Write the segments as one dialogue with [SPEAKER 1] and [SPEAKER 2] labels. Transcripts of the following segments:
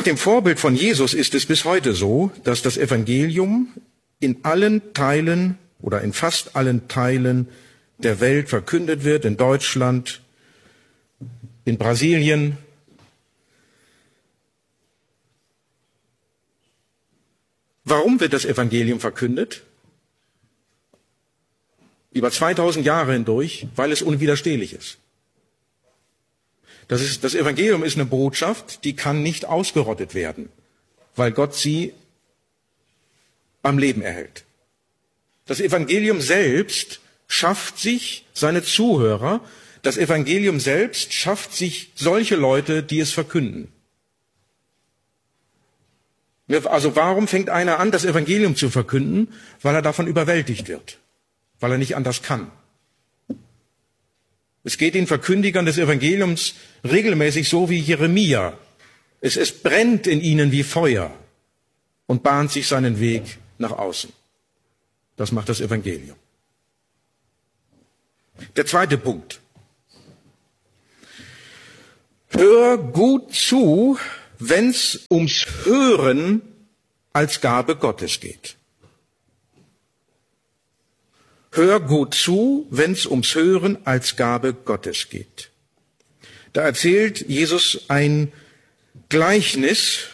[SPEAKER 1] Nach dem Vorbild von Jesus ist es bis heute so, dass das Evangelium in allen Teilen oder in fast allen Teilen der Welt verkündet wird, in Deutschland, in Brasilien. Warum wird das Evangelium verkündet? Über 2000 Jahre hindurch, weil es unwiderstehlich ist. Das Evangelium ist eine Botschaft, die kann nicht ausgerottet werden, weil Gott sie am Leben erhält. Das Evangelium selbst schafft sich seine Zuhörer, das Evangelium selbst schafft sich solche Leute, die es verkünden. Also warum fängt einer an, das Evangelium zu verkünden? Weil er davon überwältigt wird, weil er nicht anders kann. Es geht den Verkündigern des Evangeliums regelmäßig so wie Jeremia. Es brennt in ihnen wie Feuer und bahnt sich seinen Weg nach außen. Das macht das Evangelium. Der zweite Punkt. Hör gut zu, wenn es ums Hören als Gabe Gottes geht. Hör gut zu, wenn es ums Hören als Gabe Gottes geht. Da erzählt Jesus ein Gleichnis.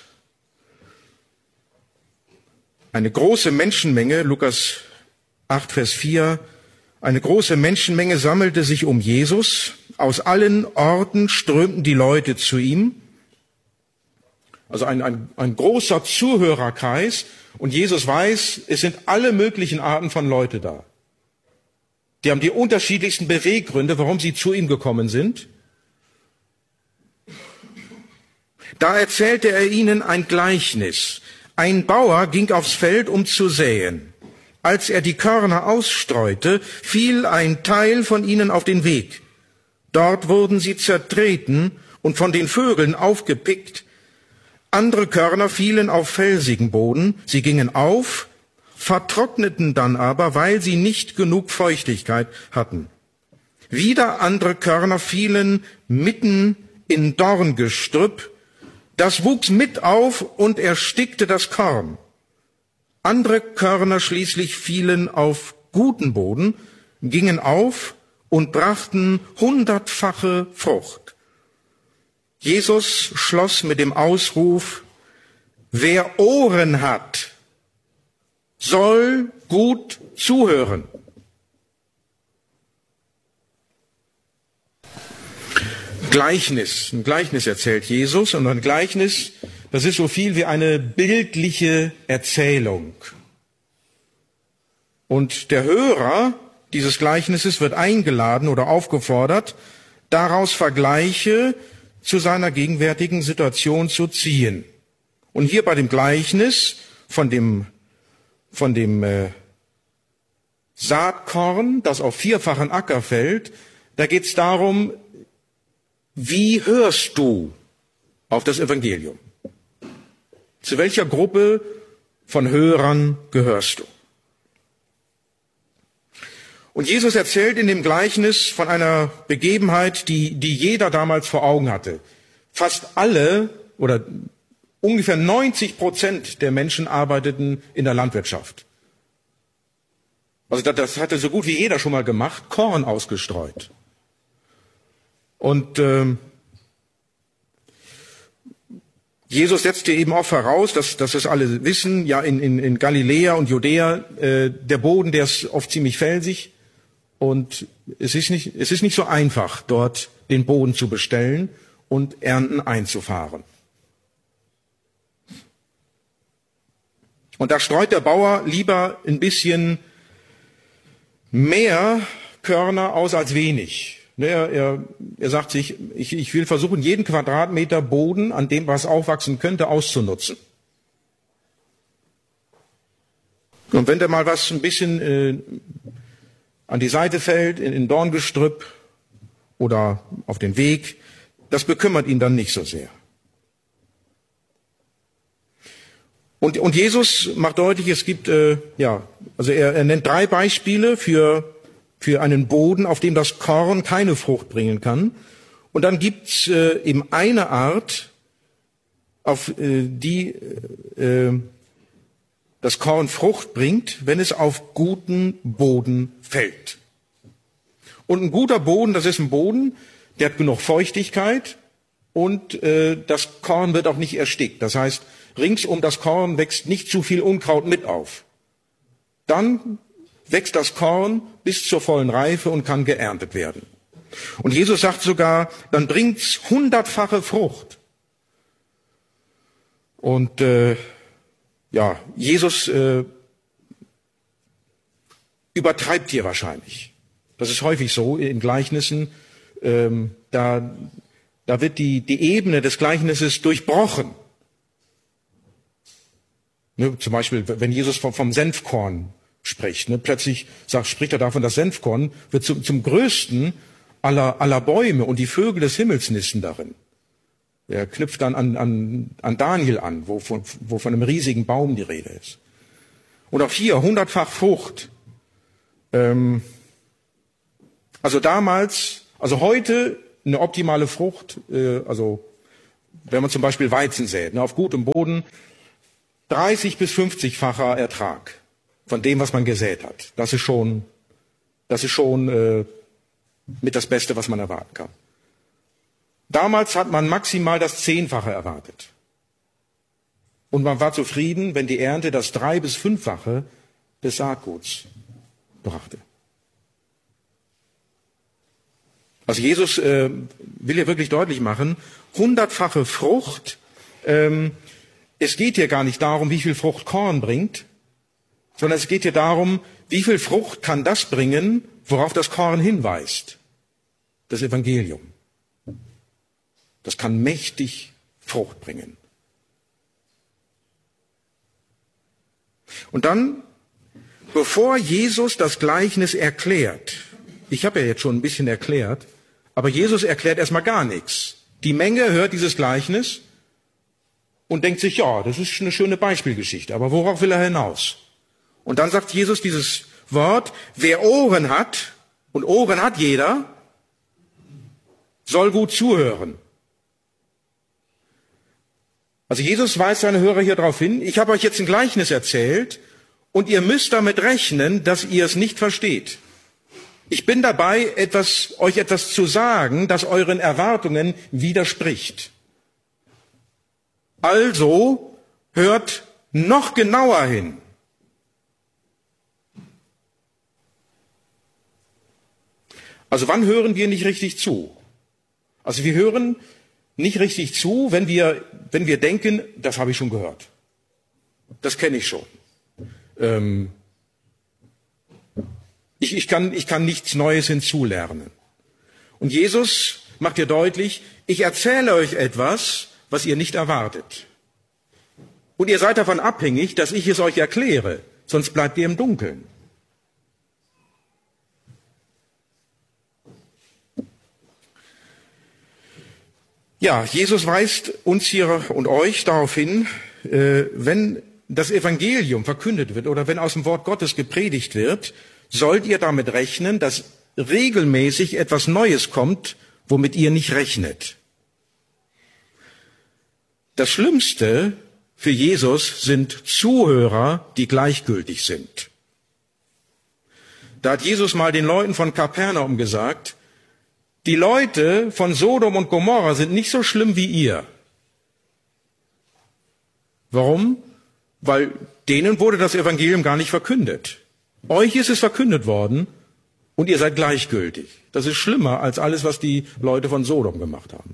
[SPEAKER 1] Eine große Menschenmenge, Lukas 8, Vers 4, eine große Menschenmenge sammelte sich um Jesus. Aus allen Orten strömten die Leute zu ihm. Also ein großer Zuhörerkreis. Und Jesus weiß, es sind alle möglichen Arten von Leute da. Die haben die unterschiedlichsten Beweggründe, warum sie zu ihm gekommen sind. Da erzählte er ihnen ein Gleichnis. Ein Bauer ging aufs Feld, um zu säen. Als er die Körner ausstreute, fiel ein Teil von ihnen auf den Weg. Dort wurden sie zertreten und von den Vögeln aufgepickt. Andere Körner fielen auf felsigen Boden. Sie gingen auf, vertrockneten dann aber, weil sie nicht genug Feuchtigkeit hatten. Wieder andere Körner fielen mitten in Dorngestrüpp. Das wuchs mit auf und erstickte das Korn. Andere Körner schließlich fielen auf guten Boden, gingen auf und brachten 100-fache Frucht. Jesus schloss mit dem Ausruf: Wer Ohren hat, soll gut zuhören. Ein Gleichnis erzählt Jesus, und ein Gleichnis, das ist so viel wie eine bildliche Erzählung. Und der Hörer dieses Gleichnisses wird eingeladen oder aufgefordert, daraus Vergleiche zu seiner gegenwärtigen Situation zu ziehen. Und hier bei dem Gleichnis von dem Saatkorn, das auf 4-fachen Acker fällt, da geht es darum, wie hörst du auf das Evangelium? Zu welcher Gruppe von Hörern gehörst du? Und Jesus erzählt in dem Gleichnis von einer Begebenheit, die jeder damals vor Augen hatte. Fast alle oder ungefähr 90% der Menschen arbeiteten in der Landwirtschaft. Also das hatte so gut wie jeder schon mal gemacht, Korn ausgestreut. Und Jesus setzte eben auch voraus, dass es alle wissen, ja in Galiläa und Judäa, der Boden, der ist oft ziemlich felsig. Und es ist nicht so einfach, dort den Boden zu bestellen und Ernten einzufahren. Und da streut der Bauer lieber ein bisschen mehr Körner aus als wenig. Er sagt sich, ich will versuchen, jeden Quadratmeter Boden, an dem was aufwachsen könnte, auszunutzen. Und wenn da mal was ein bisschen an die Seite fällt, in Dorngestrüpp oder auf den Weg, das bekümmert ihn dann nicht so sehr. Und Jesus macht deutlich, es gibt, also er nennt 3 Beispiele für einen Boden, auf dem das Korn keine Frucht bringen kann. Und dann gibt's eben eine Art, auf die das Korn Frucht bringt, wenn es auf guten Boden fällt. Und ein guter Boden, das ist ein Boden, der hat genug Feuchtigkeit und das Korn wird auch nicht erstickt. Das heißt, rings um das Korn wächst nicht zu viel Unkraut mit auf. Dann wächst das Korn bis zur vollen Reife und kann geerntet werden. Und Jesus sagt sogar, dann bringt's 100-fache Frucht. Und Jesus übertreibt hier wahrscheinlich. Das ist häufig so in Gleichnissen. Da wird die Ebene des Gleichnisses durchbrochen. Ne, zum Beispiel, wenn Jesus vom Senfkorn spricht, ne, plötzlich spricht er davon, das Senfkorn wird zum größten aller Bäume und die Vögel des Himmels nisten darin. Er knüpft dann an Daniel an, wo von einem riesigen Baum die Rede ist. Und auch hier 100-fach Frucht. Also damals, also heute eine optimale Frucht, also wenn man zum Beispiel Weizen sät, ne, auf gutem Boden, 30 bis 50-facher Ertrag von dem, was man gesät hat. Das ist schon mit das Beste, was man erwarten kann. Damals hat man maximal das 10-fache erwartet. Und man war zufrieden, wenn die Ernte das 3- bis 5-fache des Saatguts brachte. Also Jesus will hier wirklich deutlich machen, 100-fache Frucht. Es geht hier gar nicht darum, wie viel Frucht Korn bringt, sondern es geht hier darum, wie viel Frucht kann das bringen, worauf das Korn hinweist. Das Evangelium. Das kann mächtig Frucht bringen. Und dann, bevor Jesus das Gleichnis erklärt, ich habe ja jetzt schon ein bisschen erklärt, aber Jesus erklärt erstmal gar nichts. Die Menge hört dieses Gleichnis und denkt sich, ja, das ist eine schöne Beispielgeschichte, aber worauf will er hinaus? Und dann sagt Jesus dieses Wort, wer Ohren hat, und Ohren hat jeder, soll gut zuhören. Also Jesus weist seine Hörer hier darauf hin, ich habe euch jetzt ein Gleichnis erzählt und ihr müsst damit rechnen, dass ihr es nicht versteht. Ich bin dabei, euch etwas zu sagen, das euren Erwartungen widerspricht. Also hört noch genauer hin. Also wann hören wir nicht richtig zu? Also wir hören nicht richtig zu, wenn wir denken, das habe ich schon gehört. Das kenne ich schon. Ich kann nichts Neues hinzulernen. Und Jesus macht dir deutlich, ich erzähle euch etwas, was ihr nicht erwartet. Und ihr seid davon abhängig, dass ich es euch erkläre, sonst bleibt ihr im Dunkeln. Ja, Jesus weist uns hier und euch darauf hin, wenn das Evangelium verkündet wird oder wenn aus dem Wort Gottes gepredigt wird, sollt ihr damit rechnen, dass regelmäßig etwas Neues kommt, womit ihr nicht rechnet. Das Schlimmste für Jesus sind Zuhörer, die gleichgültig sind. Da hat Jesus mal den Leuten von Kapernaum gesagt, die Leute von Sodom und Gomorra sind nicht so schlimm wie ihr. Warum? Weil denen wurde das Evangelium gar nicht verkündet. Euch ist es verkündet worden und ihr seid gleichgültig. Das ist schlimmer als alles, was die Leute von Sodom gemacht haben.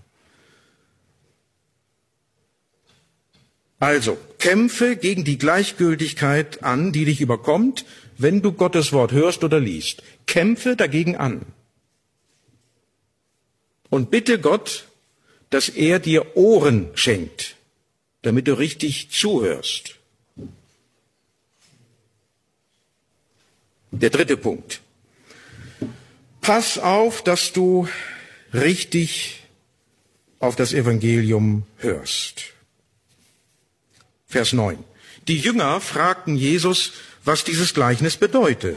[SPEAKER 1] Also, kämpfe gegen die Gleichgültigkeit an, die dich überkommt, wenn du Gottes Wort hörst oder liest. Kämpfe dagegen an. Und bitte Gott, dass er dir Ohren schenkt, damit du richtig zuhörst. Der dritte Punkt. Pass auf, dass du richtig auf das Evangelium hörst. Vers 9. Die Jünger fragten Jesus, was dieses Gleichnis bedeute.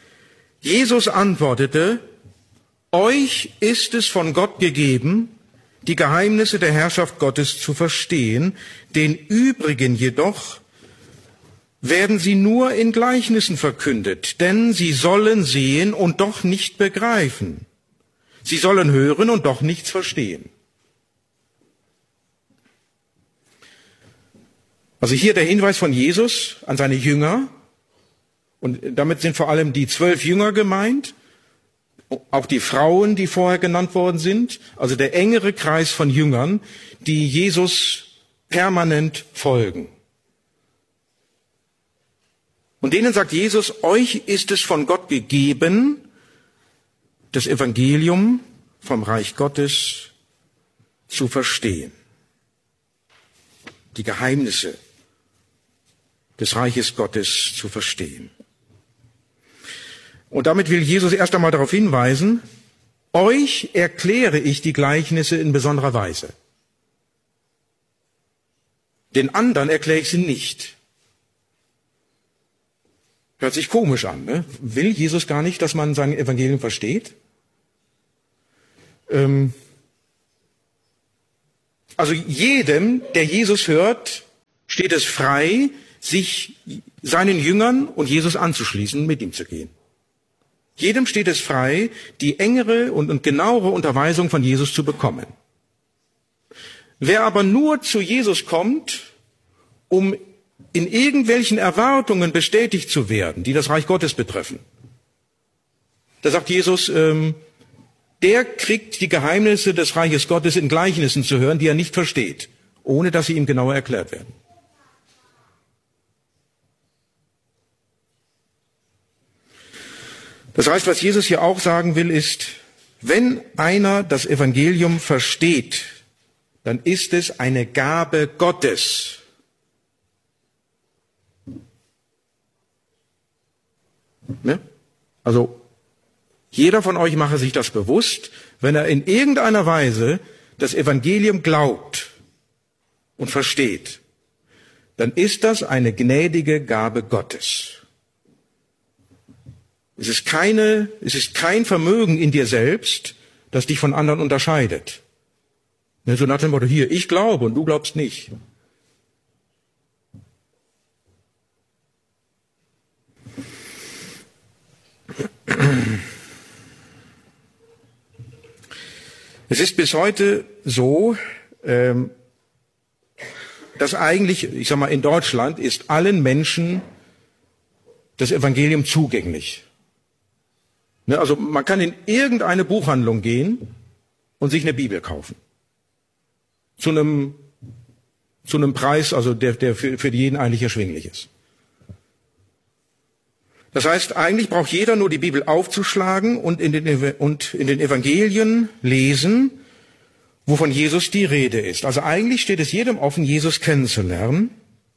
[SPEAKER 1] Jesus antwortete, euch ist es von Gott gegeben, die Geheimnisse der Herrschaft Gottes zu verstehen. Den übrigen jedoch werden sie nur in Gleichnissen verkündet, denn sie sollen sehen und doch nicht begreifen. Sie sollen hören und doch nichts verstehen. Also hier der Hinweis von Jesus an seine Jünger, und damit sind vor allem die 12 Jünger gemeint, auch die Frauen, die vorher genannt worden sind, also der engere Kreis von Jüngern, die Jesus permanent folgen. Und denen sagt Jesus, euch ist es von Gott gegeben, das Evangelium vom Reich Gottes zu verstehen. Die Geheimnisse des Reiches Gottes zu verstehen. Und damit will Jesus erst einmal darauf hinweisen, euch erkläre ich die Gleichnisse in besonderer Weise. Den anderen erkläre ich sie nicht. Hört sich komisch an, ne? Will Jesus gar nicht, dass man sein Evangelium versteht? Also jedem, der Jesus hört, steht es frei, sich seinen Jüngern und Jesus anzuschließen, mit ihm zu gehen. Jedem steht es frei, die engere und genauere Unterweisung von Jesus zu bekommen. Wer aber nur zu Jesus kommt, um in irgendwelchen Erwartungen bestätigt zu werden, die das Reich Gottes betreffen, da sagt Jesus, der kriegt die Geheimnisse des Reiches Gottes in Gleichnissen zu hören, die er nicht versteht, ohne dass sie ihm genauer erklärt werden. Das heißt, was Jesus hier auch sagen will, ist, wenn einer das Evangelium versteht, dann ist es eine Gabe Gottes. Ne? Also jeder von euch mache sich das bewusst, wenn er in irgendeiner Weise das Evangelium glaubt und versteht, dann ist das eine gnädige Gabe Gottes. Es ist kein Vermögen in dir selbst, das dich von anderen unterscheidet. So nach dem Motto, hier, ich glaube und du glaubst nicht. Es ist bis heute so, dass eigentlich, ich sag mal, in Deutschland ist allen Menschen das Evangelium zugänglich. Also man kann in irgendeine Buchhandlung gehen und sich eine Bibel kaufen. Zu einem Preis, also der für jeden eigentlich erschwinglich ist. Das heißt, eigentlich braucht jeder nur die Bibel aufzuschlagen und in den Evangelien lesen, wovon Jesus die Rede ist. Also eigentlich steht es jedem offen, Jesus kennenzulernen.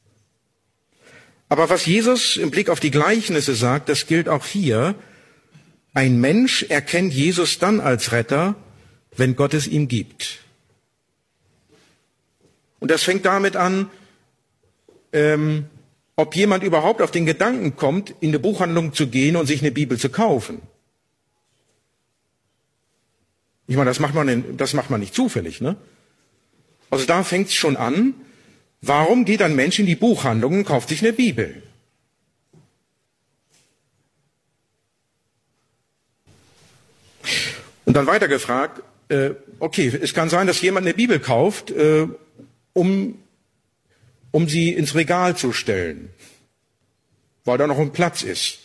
[SPEAKER 1] Aber was Jesus im Blick auf die Gleichnisse sagt, das gilt auch hier. Ein Mensch erkennt Jesus dann als Retter, wenn Gott es ihm gibt. Und das fängt damit an, ob jemand überhaupt auf den Gedanken kommt, in eine Buchhandlung zu gehen und sich eine Bibel zu kaufen. Ich meine, das macht man nicht zufällig, ne? Also da fängt es schon an. Warum geht ein Mensch in die Buchhandlung und kauft sich eine Bibel? Und dann weiter gefragt, okay, es kann sein, dass jemand eine Bibel kauft, um sie ins Regal zu stellen, weil da noch ein Platz ist.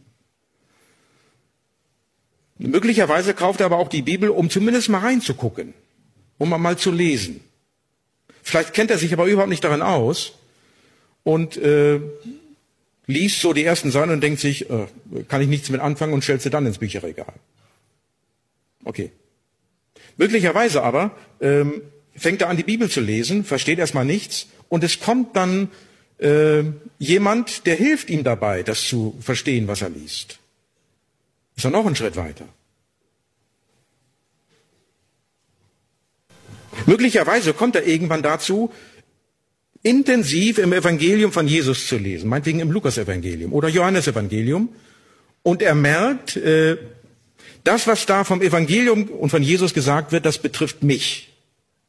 [SPEAKER 1] Möglicherweise kauft er aber auch die Bibel, um zumindest mal reinzugucken, um mal zu lesen. Vielleicht kennt er sich aber überhaupt nicht darin aus und liest so die ersten Seiten und denkt sich, kann ich nichts mit anfangen und stellt sie dann ins Bücherregal. Okay. Möglicherweise aber fängt er an, die Bibel zu lesen, versteht erstmal nichts und es kommt dann jemand, der hilft ihm dabei, das zu verstehen, was er liest. Ist er noch einen Schritt weiter. Möglicherweise kommt er irgendwann dazu, intensiv im Evangelium von Jesus zu lesen, meinetwegen im Lukas-Evangelium oder Johannes-Evangelium, und er merkt, das, was da vom Evangelium und von Jesus gesagt wird, das betrifft mich.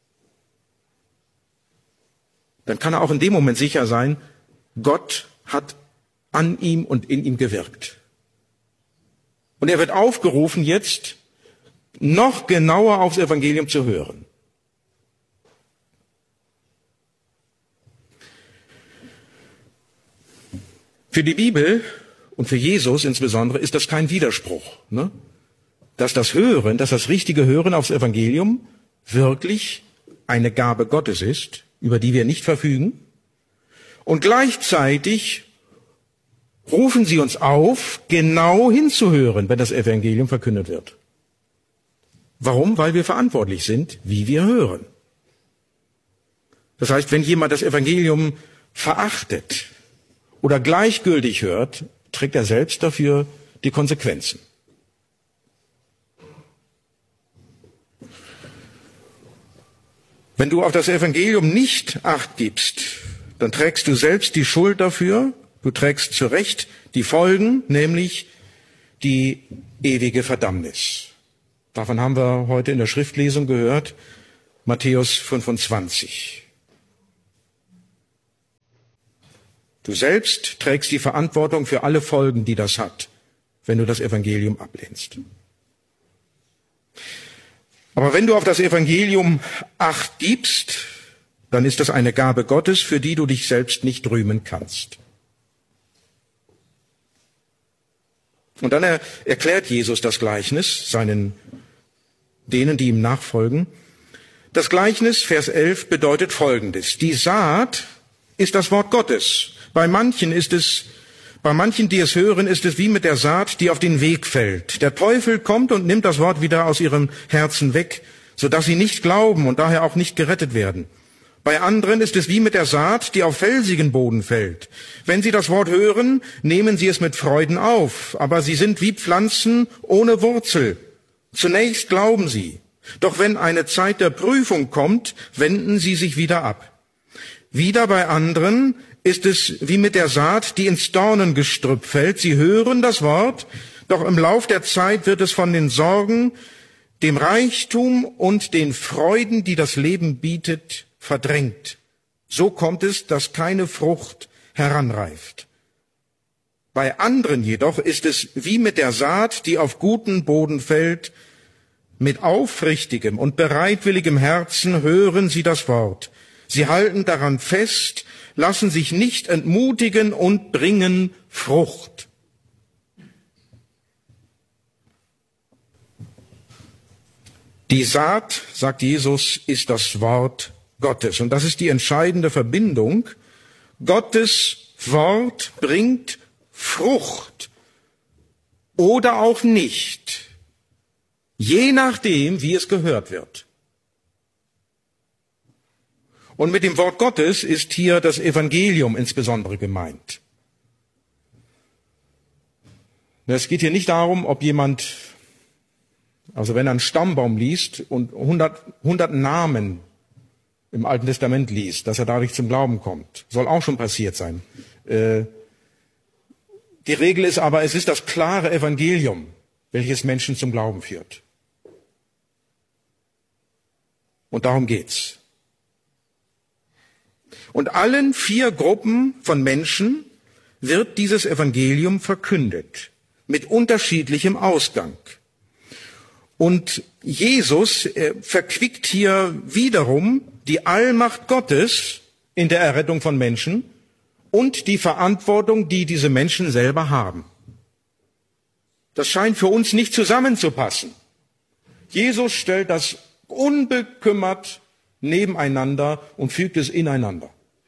[SPEAKER 1] dann kann er auch in dem Moment sicher sein, Gott hat an ihm und in ihm gewirkt. Und er wird aufgerufen, jetzt noch genauer aufs Evangelium zu hören. Für die Bibel und für Jesus insbesondere ist das kein Widerspruch, ne? Dass das richtige Hören aufs Evangelium wirklich eine Gabe Gottes ist, über die wir nicht verfügen. Und gleichzeitig rufen sie uns auf, genau hinzuhören, wenn das Evangelium verkündet wird. Warum? Weil wir verantwortlich sind, wie wir hören. Das heißt, wenn jemand das Evangelium verachtet oder gleichgültig hört, trägt er selbst dafür die Konsequenzen. Wenn du auf das Evangelium nicht Acht gibst, dann trägst du selbst die Schuld dafür, du trägst zu Recht die Folgen, nämlich die ewige Verdammnis. Davon haben wir heute in der Schriftlesung gehört, Matthäus 25. Du selbst trägst die Verantwortung für alle Folgen, die das hat, wenn du das Evangelium ablehnst. Aber wenn du auf das Evangelium Acht gibst, dann ist das eine Gabe Gottes, für die du dich selbst nicht rühmen kannst. Und dann erklärt Jesus das Gleichnis denen, die ihm nachfolgen. Das Gleichnis, Vers 11, bedeutet Folgendes. Die Saat ist das Wort Gottes. Bei manchen, die es hören, ist es wie mit der Saat, die auf den Weg fällt. Der Teufel kommt und nimmt das Wort wieder aus ihrem Herzen weg, sodass sie nicht glauben und daher auch nicht gerettet werden. Bei anderen ist es wie mit der Saat, die auf felsigen Boden fällt. Wenn sie das Wort hören, nehmen sie es mit Freuden auf, aber sie sind wie Pflanzen ohne Wurzel. Zunächst glauben sie, doch wenn eine Zeit der Prüfung kommt, wenden sie sich wieder ab. Wieder bei anderen ist es wie mit der Saat, die ins Dornengestrüpp fällt. Sie hören das Wort, doch im Lauf der Zeit wird es von den Sorgen, dem Reichtum und den Freuden, die das Leben bietet, verdrängt. So kommt es, dass keine Frucht heranreift. Bei anderen jedoch ist es wie mit der Saat, die auf guten Boden fällt. Mit aufrichtigem und bereitwilligem Herzen hören sie das Wort. Sie halten daran fest, lassen sich nicht entmutigen und bringen Frucht. Die Saat, sagt Jesus, ist das Wort Gottes. Und das ist die entscheidende Verbindung. Gottes Wort bringt Frucht oder auch nicht, je nachdem, wie es gehört wird. Und mit dem Wort Gottes ist hier das Evangelium insbesondere gemeint. Es geht hier nicht darum, ob jemand, also wenn er einen Stammbaum liest und 100 Namen im Alten Testament liest, dass er dadurch zum Glauben kommt. Soll auch schon passiert sein. Die Regel ist aber, es ist das klare Evangelium, welches Menschen zum Glauben führt. Und darum geht's. Und allen 4 Gruppen von Menschen wird dieses Evangelium verkündet, mit unterschiedlichem Ausgang. Und Jesus verquickt hier wiederum die Allmacht Gottes in der Errettung von Menschen und die Verantwortung, die diese Menschen selber haben. Das scheint für uns nicht zusammenzupassen. Jesus stellt das unbekümmert nebeneinander und fügt es ineinander.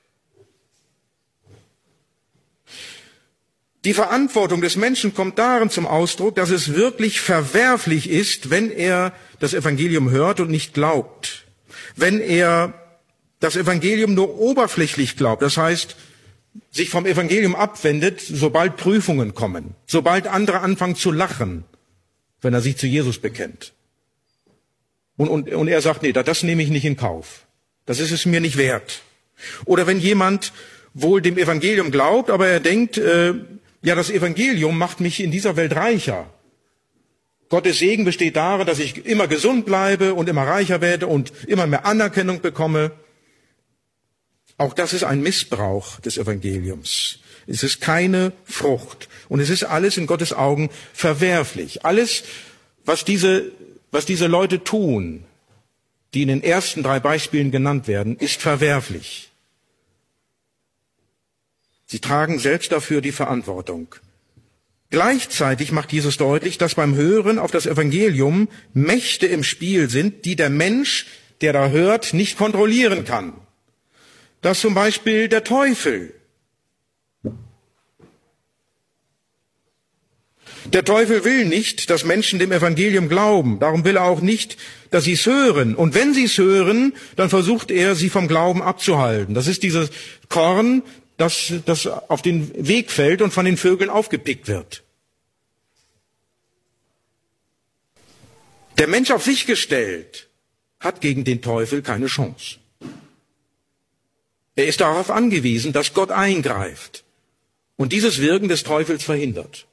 [SPEAKER 1] Die Verantwortung des Menschen kommt darin zum Ausdruck, dass es wirklich verwerflich ist, wenn er das Evangelium hört und nicht glaubt. Wenn er das Evangelium nur oberflächlich glaubt, das heißt, sich vom Evangelium abwendet, sobald Prüfungen kommen, sobald andere anfangen zu lachen, wenn er sich zu Jesus bekennt. Und er sagt, nee, das nehme ich nicht in Kauf. Das ist es mir nicht wert. Oder wenn jemand wohl dem Evangelium glaubt, aber er denkt, ja, das Evangelium macht mich in dieser Welt reicher. Gottes Segen besteht darin, dass ich immer gesund bleibe und immer reicher werde und immer mehr Anerkennung bekomme. Auch das ist ein Missbrauch des Evangeliums. Es ist keine Frucht. Und es ist alles in Gottes Augen verwerflich. Alles, was diese Leute tun, die in den ersten 3 Beispielen genannt werden, ist verwerflich. Sie tragen selbst dafür die Verantwortung. Gleichzeitig macht Jesus deutlich, dass beim Hören auf das Evangelium Mächte im Spiel sind, die der Mensch, der da hört, nicht kontrollieren kann. Dass zum Beispiel der Teufel. Der Teufel will nicht, dass Menschen dem Evangelium glauben. Darum will er auch nicht, dass sie es hören. Und wenn sie es hören, dann versucht er, sie vom Glauben abzuhalten. Das ist dieses Korn, das auf den Weg fällt und von den Vögeln aufgepickt wird. Der Mensch auf sich gestellt hat gegen den Teufel keine Chance. Er ist darauf angewiesen, dass Gott eingreift und dieses Wirken des Teufels verhindert.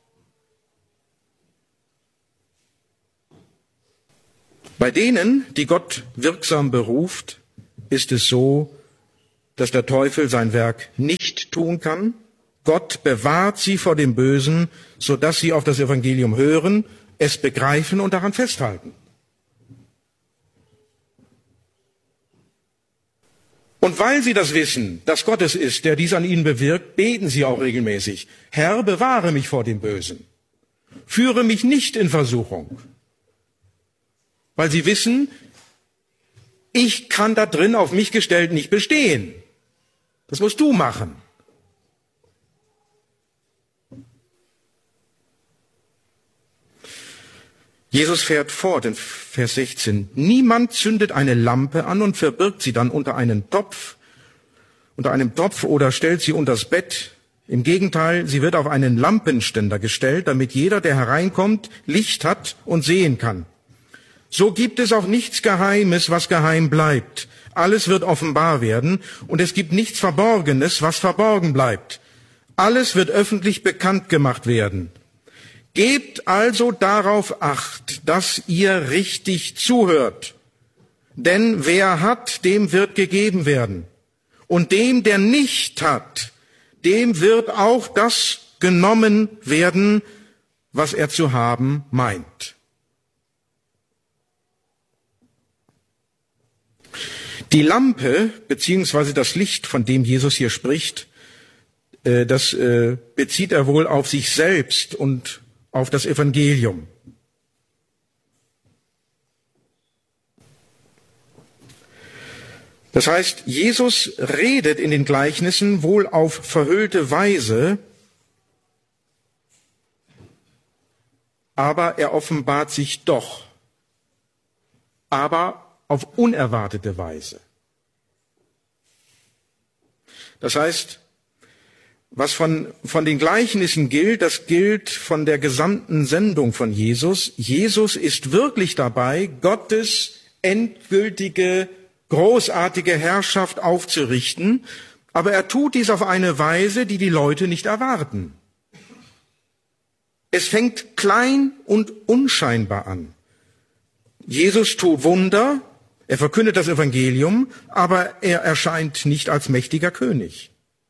[SPEAKER 1] Bei denen, die Gott wirksam beruft, ist es so, dass der Teufel sein Werk nicht tun kann. Gott bewahrt sie vor dem Bösen, sodass sie auf das Evangelium hören, es begreifen und daran festhalten. Und weil sie das wissen, dass Gott es ist, der dies an ihnen bewirkt, beten sie auch regelmäßig: Herr, bewahre mich vor dem Bösen. Führe mich nicht in Versuchung. Weil sie wissen, ich kann da drin auf mich gestellt nicht bestehen. Das musst du machen. Jesus fährt fort in Vers 16. Niemand zündet eine Lampe an und verbirgt sie dann unter einem Topf oder stellt sie unters Bett. Im Gegenteil, sie wird auf einen Lampenständer gestellt, damit jeder, der hereinkommt, Licht hat und sehen kann. So gibt es auch nichts Geheimes, was geheim bleibt. Alles wird offenbar werden und es gibt nichts Verborgenes, was verborgen bleibt. Alles wird öffentlich bekannt gemacht werden. Gebt also darauf Acht, dass ihr richtig zuhört. Denn wer hat, dem wird gegeben werden. Und dem, der nicht hat, dem wird auch das genommen werden, was er zu haben meint. Die Lampe, beziehungsweise das Licht, von dem Jesus hier spricht, das bezieht er wohl auf sich selbst und auf das Evangelium. Das heißt, Jesus redet in den Gleichnissen wohl auf verhüllte Weise, aber er offenbart sich doch, aber auf unerwartete Weise. Das heißt, was von den Gleichnissen gilt, das gilt von der gesamten Sendung von Jesus. Jesus ist wirklich dabei, Gottes endgültige, großartige Herrschaft aufzurichten, aber er tut dies auf eine Weise, die die Leute nicht erwarten. Es fängt klein und unscheinbar an. Jesus tut Wunder, er verkündet das Evangelium, aber er erscheint nicht als mächtiger König.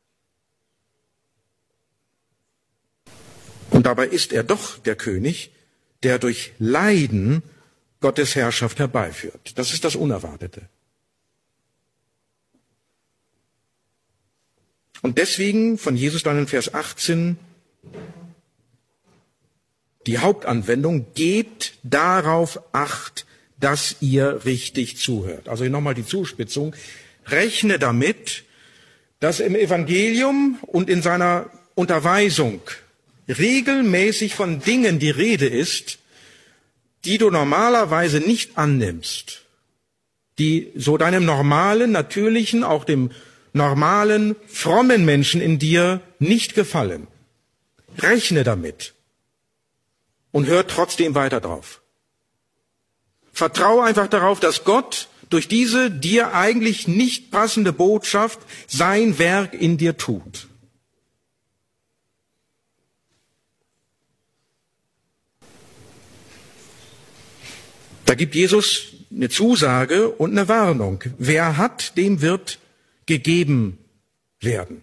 [SPEAKER 1] Und dabei ist er doch der König, der durch Leiden Gottes Herrschaft herbeiführt. Das ist das Unerwartete. Und deswegen von Jesus dann in Vers 18 die Hauptanwendung: Gebt darauf Acht, dass ihr richtig zuhört. Also hier nochmal die Zuspitzung. Rechne damit, dass im Evangelium und in seiner Unterweisung regelmäßig von Dingen die Rede ist, die du normalerweise nicht annimmst, die so deinem normalen, natürlichen, auch dem normalen, frommen Menschen in dir nicht gefallen. Rechne damit und hör trotzdem weiter drauf. Vertrau einfach darauf, dass Gott durch diese dir eigentlich nicht passende Botschaft sein Werk in dir tut. Da gibt Jesus eine Zusage und eine Warnung. Wer hat, dem wird gegeben werden.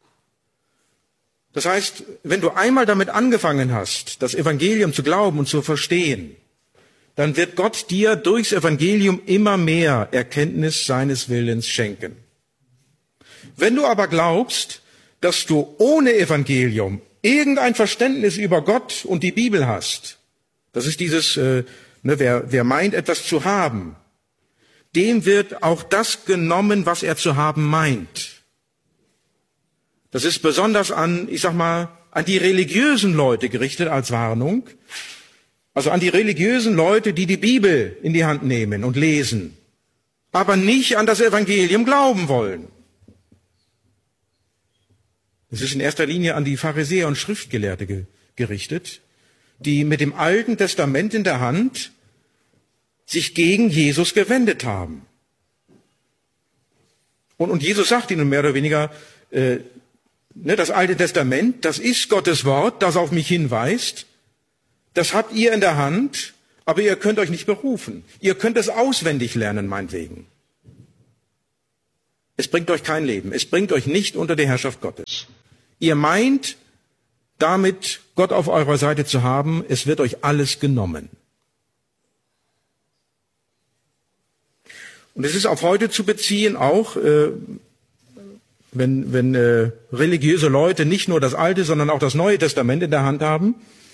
[SPEAKER 1] Das heißt, wenn du einmal damit angefangen hast, das Evangelium zu glauben und zu verstehen, dann wird Gott dir durchs Evangelium immer mehr Erkenntnis seines Willens schenken. Wenn du aber glaubst, dass du ohne Evangelium irgendein Verständnis über Gott und die Bibel hast, das ist dieses, wer meint, etwas zu haben, dem wird auch das genommen, was er zu haben meint. Das ist besonders an die religiösen Leute gerichtet als Warnung. Also an die religiösen Leute, die die Bibel in die Hand nehmen und lesen, aber nicht an das Evangelium glauben wollen. Es ist in erster Linie an die Pharisäer und Schriftgelehrte gerichtet, die mit dem Alten Testament in der Hand sich gegen Jesus gewendet haben. Und Jesus sagt ihnen mehr oder weniger, das Alte Testament, das ist Gottes Wort, das auf mich hinweist. Das habt ihr in der Hand, aber ihr könnt euch nicht berufen. Ihr könnt es auswendig lernen, meinetwegen. Es bringt euch kein Leben. Es bringt euch nicht unter die Herrschaft Gottes. Ihr meint, damit Gott auf eurer Seite zu haben, es wird euch alles genommen. Und es ist auf heute zu beziehen, auch wenn religiöse Leute nicht nur das Alte, sondern auch das Neue Testament in der Hand haben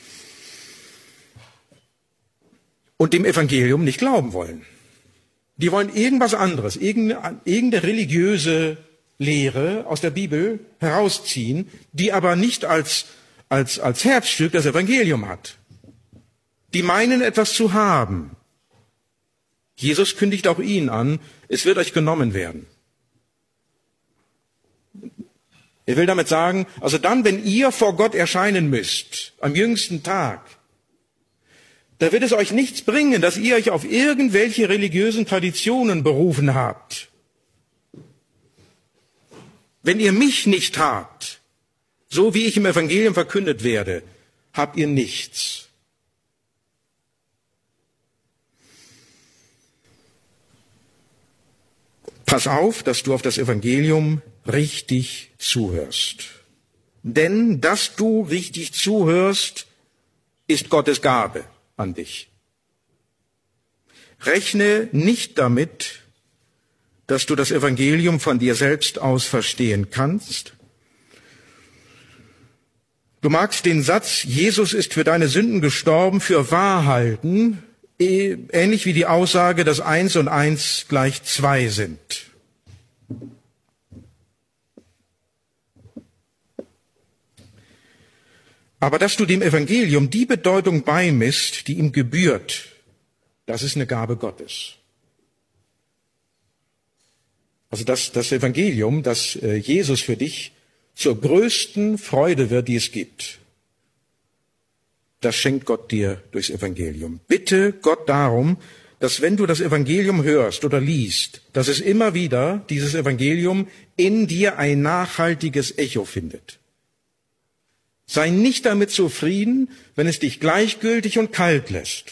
[SPEAKER 1] und dem Evangelium nicht glauben wollen. Die wollen irgendwas anderes, irgendeine religiöse Lehre aus der Bibel herausziehen, die aber nicht als Herzstück das Evangelium hat. Die meinen, etwas zu haben. Jesus kündigt auch ihnen an, es wird euch genommen werden. Er will damit sagen, also dann, wenn ihr vor Gott erscheinen müsst, am jüngsten Tag, da wird es euch nichts bringen, dass ihr euch auf irgendwelche religiösen Traditionen berufen habt. Wenn ihr mich nicht habt, so wie ich im Evangelium verkündet werde, habt ihr nichts. Pass auf, dass du auf das Evangelium richtig zuhörst. Denn dass du richtig zuhörst, ist Gottes Gabe an dich. Rechne nicht damit, dass du das Evangelium von dir selbst aus verstehen kannst. Du magst den Satz, Jesus ist für deine Sünden gestorben, für wahr halten, ähnlich wie die Aussage, dass 1 und 1 gleich 2 sind. Aber dass du dem Evangelium die Bedeutung beimisst, die ihm gebührt, das ist eine Gabe Gottes. Also das Evangelium, das Jesus für dich zur größten Freude wird, die es gibt, das schenkt Gott dir durchs Evangelium. Bitte Gott darum, dass wenn du das Evangelium hörst oder liest, dass es immer wieder, dieses Evangelium, in dir ein nachhaltiges Echo findet. Sei nicht damit zufrieden, wenn es dich gleichgültig und kalt lässt.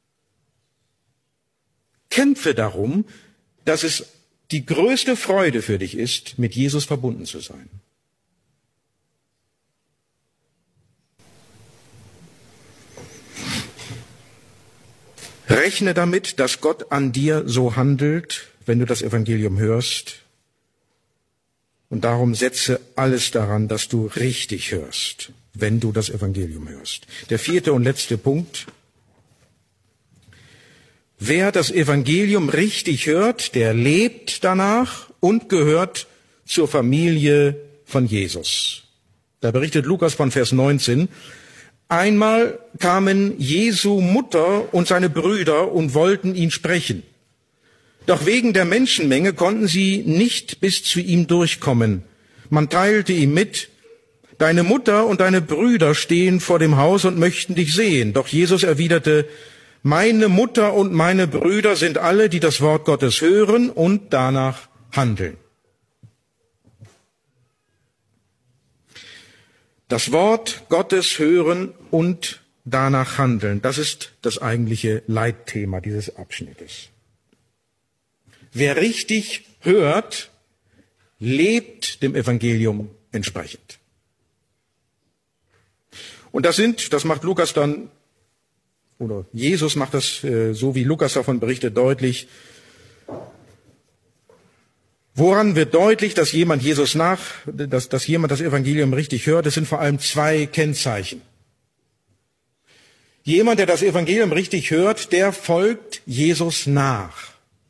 [SPEAKER 1] Kämpfe darum, dass es die größte Freude für dich ist, mit Jesus verbunden zu sein. Rechne damit, dass Gott an dir so handelt, wenn du das Evangelium hörst. Und darum setze alles daran, dass du richtig hörst, wenn du das Evangelium hörst. Der 4. und letzte Punkt. Wer das Evangelium richtig hört, der lebt danach und gehört zur Familie von Jesus. Da berichtet Lukas von Vers 19. Einmal kamen Jesu Mutter und seine Brüder und wollten ihn sprechen. Doch wegen der Menschenmenge konnten sie nicht bis zu ihm durchkommen. Man teilte ihm mit, deine Mutter und deine Brüder stehen vor dem Haus und möchten dich sehen. Doch Jesus erwiderte, meine Mutter und meine Brüder sind alle, die das Wort Gottes hören und danach handeln. Das Wort Gottes hören und danach handeln, das ist das eigentliche Leitthema dieses Abschnittes. Wer richtig hört, lebt dem Evangelium entsprechend. Und das macht Lukas dann, oder Jesus macht das, so wie Lukas davon berichtet, deutlich. Woran wird deutlich, dass jemand dass jemand das Evangelium richtig hört? Es sind vor allem zwei Kennzeichen. Jemand, der das Evangelium richtig hört, der folgt Jesus nach.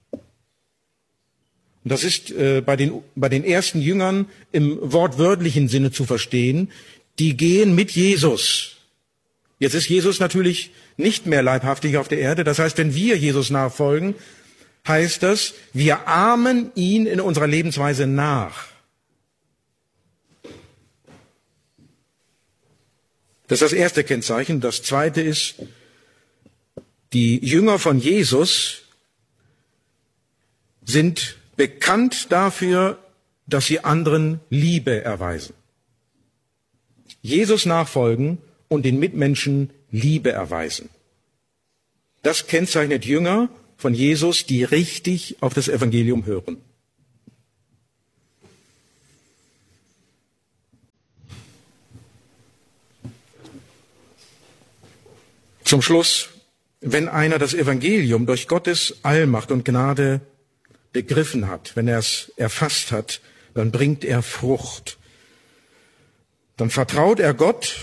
[SPEAKER 1] Und das ist bei den ersten Jüngern im wortwörtlichen Sinne zu verstehen. Die gehen mit Jesus. Jetzt ist Jesus natürlich nicht mehr leibhaftig auf der Erde. Das heißt, wenn wir Jesus nachfolgen, heißt das, wir ahmen ihn in unserer Lebensweise nach. Das ist das erste Kennzeichen. Das zweite ist, die Jünger von Jesus sind bekannt dafür, dass sie anderen Liebe erweisen. Jesus nachfolgen und den Mitmenschen Liebe erweisen. Das kennzeichnet Jünger von Jesus, die richtig auf das Evangelium hören. Zum Schluss, wenn einer das Evangelium durch Gottes Allmacht und Gnade begriffen hat, wenn er es erfasst hat, dann bringt er Frucht. Dann vertraut er Gott,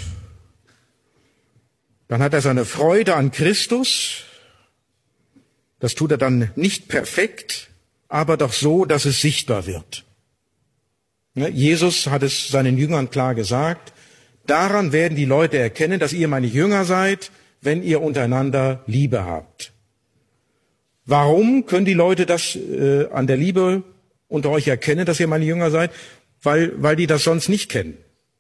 [SPEAKER 1] dann hat er seine Freude an Christus. Das tut er dann nicht perfekt, aber doch so, dass es sichtbar wird. Jesus hat es seinen Jüngern klar gesagt, daran werden die Leute erkennen, dass ihr meine Jünger seid, wenn ihr untereinander Liebe habt. Warum können die Leute das an der Liebe unter euch erkennen, dass ihr meine Jünger seid? Weil die das sonst nicht kennen.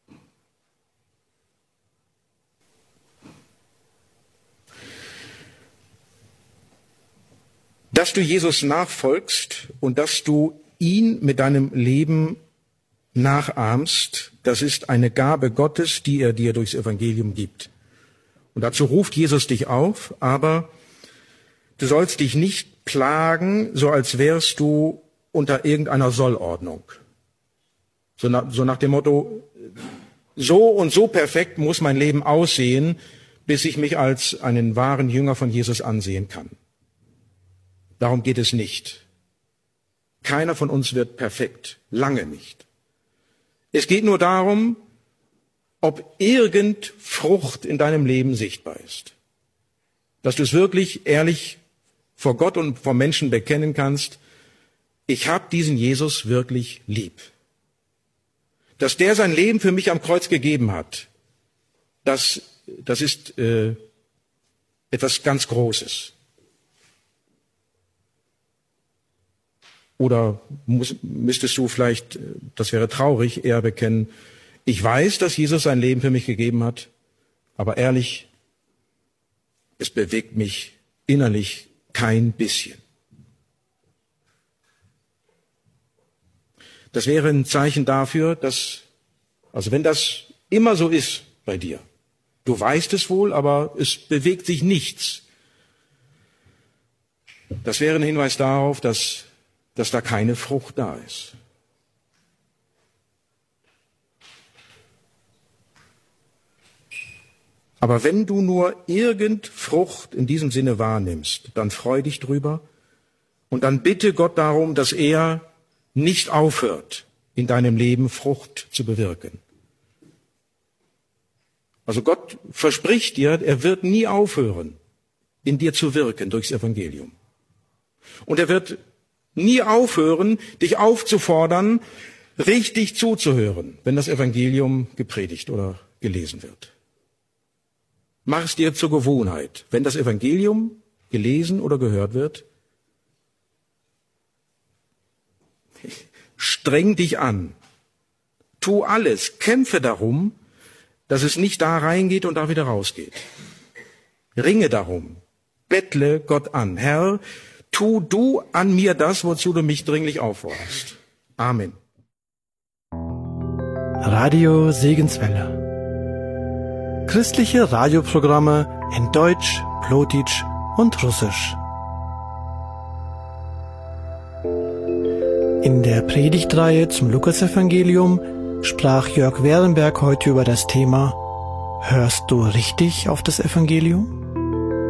[SPEAKER 1] Dass du Jesus nachfolgst und dass du ihn mit deinem Leben nachahmst, das ist eine Gabe Gottes, die er dir durchs Evangelium gibt. Und dazu ruft Jesus dich auf, aber du sollst dich nicht plagen, so als wärst du unter irgendeiner Sollordnung. So nach dem Motto, so und so perfekt muss mein Leben aussehen, bis ich mich als einen wahren Jünger von Jesus ansehen kann. Darum geht es nicht. Keiner von uns wird perfekt, lange nicht. Es geht nur darum, ob irgend Frucht in deinem Leben sichtbar ist. Dass du es wirklich ehrlich vor Gott und vor Menschen bekennen kannst, ich habe diesen Jesus wirklich lieb. Dass der sein Leben für mich am Kreuz gegeben hat, das ist etwas ganz Großes. Oder müsstest du vielleicht, das wäre traurig, eher bekennen, ich weiß, dass Jesus sein Leben für mich gegeben hat, aber ehrlich, es bewegt mich innerlich kein bisschen. Das wäre ein Zeichen dafür, also wenn das immer so ist bei dir, du weißt es wohl, aber es bewegt sich nichts. Das wäre ein Hinweis darauf, dass da keine Frucht da ist. Aber wenn du nur irgend Frucht in diesem Sinne wahrnimmst, dann freu dich drüber und dann bitte Gott darum, dass er nicht aufhört, in deinem Leben Frucht zu bewirken. Also Gott verspricht dir, er wird nie aufhören, in dir zu wirken durchs Evangelium. Und er wird nie aufhören, dich aufzufordern, richtig zuzuhören, wenn das Evangelium gepredigt oder gelesen wird. Mach es dir zur Gewohnheit, wenn das Evangelium gelesen oder gehört wird, streng dich an, tu alles, kämpfe darum, dass es nicht da reingeht und da wieder rausgeht. Ringe darum, bettle Gott an, Herr, tu du an mir das, wozu du mich dringlich aufforderst. Amen.
[SPEAKER 2] Radio Segenswelle. Christliche Radioprogramme in Deutsch, Plotitsch und Russisch. In der Predigtreihe zum Lukasevangelium sprach Jörg Werenberg heute über das Thema: Hörst du richtig auf das Evangelium?